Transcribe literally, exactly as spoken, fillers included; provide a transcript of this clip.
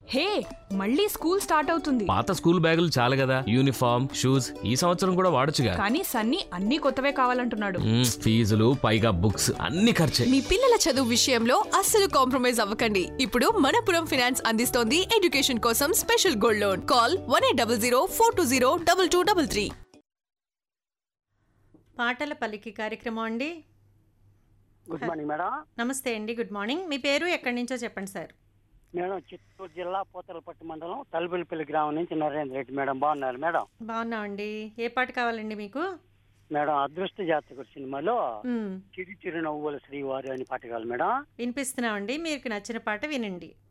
హే, మళ్ళీ school start అవుతుంది. పాత స్కూల్ బ్యాగులు చాలు కదా, యూనిఫామ్ షూస్ ఈ సంవత్సరం కూడా వాడొచ్చుగా. కానీ సన్నీ అన్ని కొత్తవే కావాలంటున్నాడు. మ్మ్, ఫీజులు పైగా బుక్స్ అన్ని ఖర్చే. మీ పిల్లల చదువు విషయంలో అస్సలు కాంప్రమైజ్ అవ్వకండి. ఇప్పుడు మనపురం ఫైనాన్స్ అందిస్తోంది ఎడ్యుకేషన్ కోసం special gold loan. Call one eight double zero four two zero double two double three. పాటల పలికి కార్యక్రమం అండి. Good morning madam. నమస్తే అండి, గుడ్ మార్నింగ్. మీ పేరు ఎక్కడి నుంచో చెప్పండి సార్. మేడం చిత్తూరు జిల్లా పోతలపట్టు మండలం తలబిల్లిపల్లి గ్రామం నుంచి నరేంద్ర రెడ్డి మేడం. బాగున్నారు మేడం? బాగున్నామండి. ఏ పాట కావాలండి మీకు? మేడం అదృష్ట జాతకుడు సినిమాలో మ్మ్. చిరు చిరు నవ్వుల శ్రీవారు అని పాట కావాలి మేడం. వినిపిస్తున్నామండి, మీకు నచ్చిన పాట వినండి.